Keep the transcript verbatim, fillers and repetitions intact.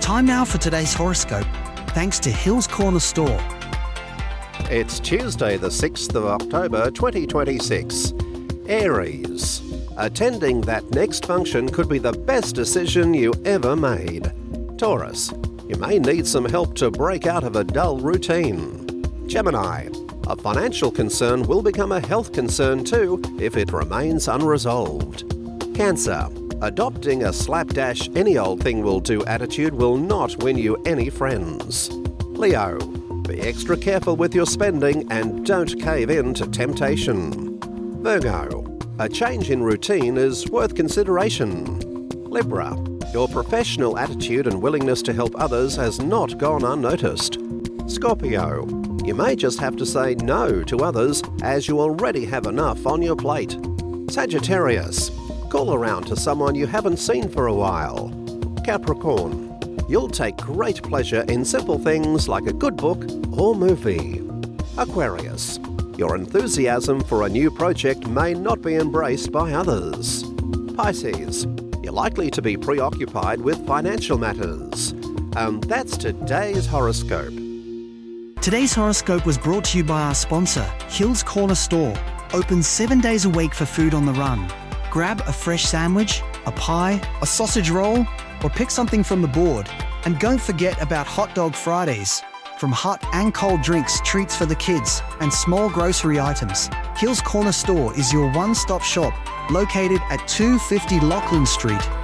Time now for today's horoscope, thanks to Hills Corner Store. It's Tuesday the sixth of October twenty twenty-six. Aries. Attending that next function could be the best decision you ever made. Taurus. You may need some help to break out of a dull routine. Gemini. A financial concern will become a health concern too if it remains unresolved. Cancer. Adopting a slapdash any old thing will do attitude will not win you any friends. Leo. Be extra careful with your spending and don't cave in to temptation. Virgo. A change in routine is worth consideration. Libra. Your professional attitude and willingness to help others has not gone unnoticed. Scorpio. You may just have to say no to others as you already have enough on your plate. Sagittarius. Call around to someone you haven't seen for a while. Capricorn. You'll take great pleasure in simple things like a good book or movie. Aquarius. Your enthusiasm for a new project may not be embraced by others. Pisces. You're likely to be preoccupied with financial matters. And that's today's horoscope. Today's horoscope was brought to you by our sponsor, Hills Corner Store. Open seven days a week for food on the run. Grab a fresh sandwich, a pie, a sausage roll, or pick something from the board. And don't forget about Hot Dog Fridays. From hot and cold drinks, treats for the kids, and small grocery items, Hills Corner Store is your one-stop shop, located at two fifty Lachlan Street.